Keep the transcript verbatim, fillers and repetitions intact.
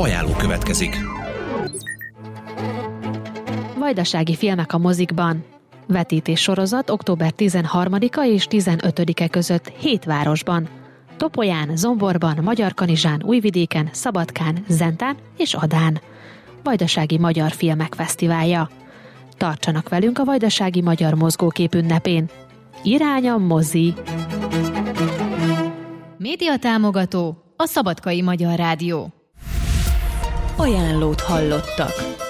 Ajánló következik. Vajdasági filmek a mozikban. Vetítés sorozat október tizenharmadika és tizenötödike között hét városban. Topolyán, Zomborban, Magyarkanizsán, Újvidéken, Szabadkán, Zentán és Adán. Vajdasági Magyar Filmek Fesztiválja. Tartsanak velünk a Vajdasági Magyar Mozgókép ünnepén. Irány a mozi! Média támogató a Szabadkai Magyar Rádió. Ajánlót hallottak.